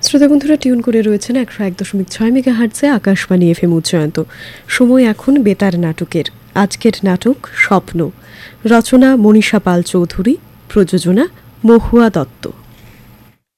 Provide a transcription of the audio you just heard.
শ্রোতা বন্ধুরা টিউন করে রয়েছেন 101.6 মেগাহার্টজে আকাশবাণী এফএম উচ্চায়ন্ত। সময় এখন বেতার নাটকের। আজকের নাটক স্বপ্ন, রচনা মনীষা পাল চৌধুরী, প্রযোজনা মহুয়া দত্ত।